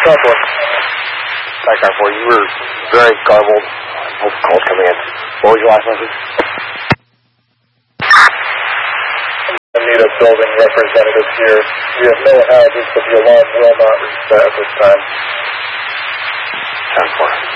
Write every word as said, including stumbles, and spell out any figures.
four. Back four, you were very garbled. I hope the call's coming in. What was your last message? I need a building representative here. We have no houses, but the alarm will not reset at this time. ten four.